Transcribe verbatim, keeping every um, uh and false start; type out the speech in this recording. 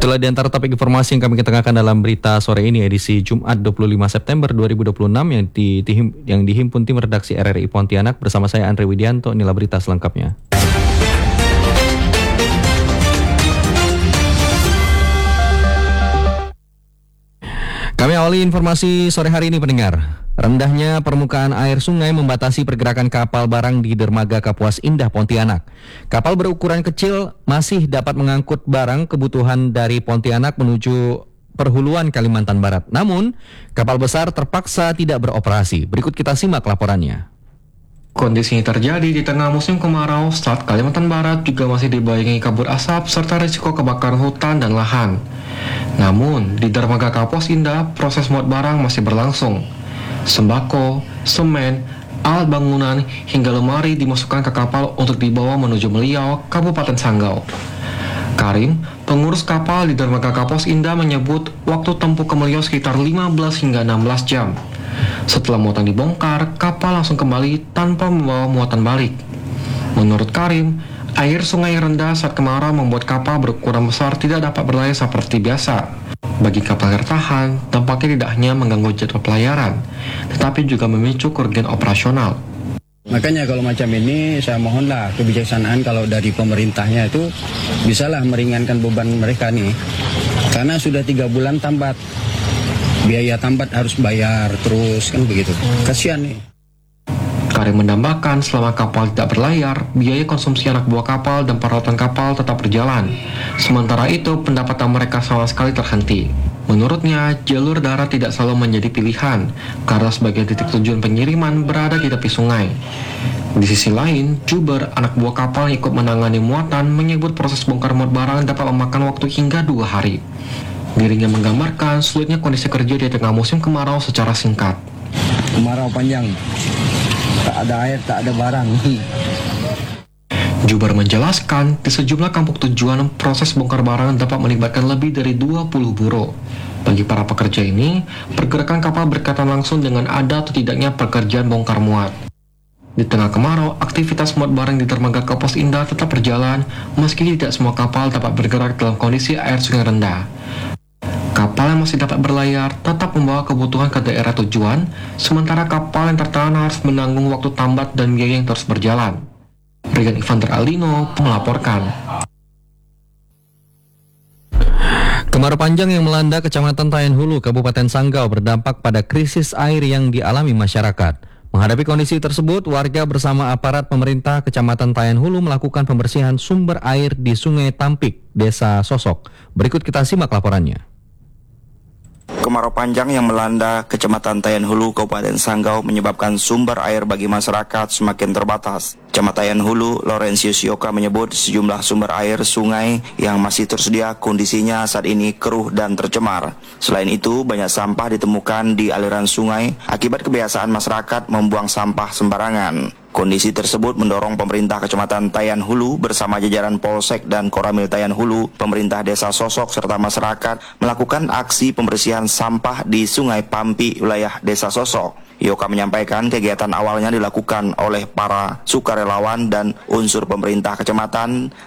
Itulah di antara topik informasi yang kami ketengahkan dalam berita sore ini edisi Jumat dua puluh lima September dua ribu dua puluh enam yang, di, dihim, yang dihimpun tim redaksi R R I Pontianak bersama saya Andre Widianto. Inilah berita selengkapnya. Kami awali informasi sore hari ini pendengar. Rendahnya permukaan air sungai membatasi pergerakan kapal barang di dermaga Kapuas Indah Pontianak. Kapal berukuran kecil masih dapat mengangkut barang kebutuhan dari Pontianak menuju perhuluan Kalimantan Barat. Namun, kapal besar terpaksa tidak beroperasi. Berikut kita simak laporannya. Kondisi ini terjadi di tengah musim kemarau saat Kalimantan Barat juga masih dibayangi kabut asap serta risiko kebakaran hutan dan lahan. Namun, di dermaga Kapuas Indah, proses muat barang masih berlangsung. Sembako, semen, alat bangunan, hingga lemari dimasukkan ke kapal untuk dibawa menuju Meliau, Kabupaten Sanggau. Karim, pengurus kapal di dermaga Kapuas Indah menyebut waktu tempuh ke Meliau sekitar lima belas hingga enam belas jam. Setelah muatan dibongkar, kapal langsung kembali tanpa membawa muatan balik. Menurut Karim, air sungai yang rendah saat kemarau membuat kapal berukuran besar tidak dapat berlayar seperti biasa. Bagi kapal yang tertahan, dampaknya tidak hanya mengganggu jadwal pelayaran, tetapi juga memicu kerugian operasional. Makanya kalau macam ini saya mohonlah kebijaksanaan kalau dari pemerintahnya itu bisalah meringankan beban mereka nih. Karena sudah tiga bulan tambat, biaya tambat harus bayar terus kan begitu. Kasihan nih. Karim menambahkan selama kapal tidak berlayar, biaya konsumsi anak buah kapal dan perawatan kapal tetap berjalan. Sementara itu, pendapatan mereka sama sekali terhenti. Menurutnya, jalur darat tidak selalu menjadi pilihan, karena sebagai titik tujuan pengiriman berada di tepi sungai. Di sisi lain, Juber, anak buah kapal yang ikut menangani muatan, menyebut proses bongkar muat barang dapat memakan waktu hingga dua hari. Dirinya menggambarkan sulitnya kondisi kerja di tengah musim kemarau secara singkat. Kemarau panjang. Tak ada air, tak ada barang. Juber menjelaskan, di sejumlah kampung tujuan proses bongkar barang dapat melibatkan lebih dari dua puluh buruh. Bagi para pekerja ini, pergerakan kapal berkaitan langsung dengan ada atau tidaknya pekerjaan bongkar muat. Di tengah kemarau, aktivitas muat barang di dermaga Kapuas Indah tetap berjalan, meski tidak semua kapal dapat bergerak dalam kondisi air sungai rendah. Kapal yang masih dapat berlayar tetap membawa kebutuhan ke daerah tujuan, sementara kapal yang tertahan harus menanggung waktu tambat dan biaya yang terus berjalan. Regan Ivander Aldino melaporkan. Kemarau panjang yang melanda Kecamatan Tayan Hulu, Kabupaten Sanggau berdampak pada krisis air yang dialami masyarakat. Menghadapi kondisi tersebut, warga bersama aparat pemerintah Kecamatan Tayan Hulu melakukan pembersihan sumber air di Sungai Tampik, Desa Sosok. Berikut kita simak laporannya. Kemarau panjang yang melanda Kecamatan Tayan Hulu, Kabupaten Sanggau menyebabkan sumber air bagi masyarakat semakin terbatas. Camat Tayan Hulu, Laurentius Yoka menyebut sejumlah sumber air sungai yang masih tersedia kondisinya saat ini keruh dan tercemar. Selain itu, banyak sampah ditemukan di aliran sungai akibat kebiasaan masyarakat membuang sampah sembarangan. Kondisi tersebut mendorong pemerintah Kecamatan Tayan Hulu bersama jajaran Polsek dan Koramil Tayan Hulu, pemerintah desa Sosok serta masyarakat melakukan aksi pembersihan sampah di Sungai Pampi, wilayah desa Sosok. Yoka menyampaikan kegiatan awalnya dilakukan oleh para sukarelawan dan unsur pemerintah kecamatan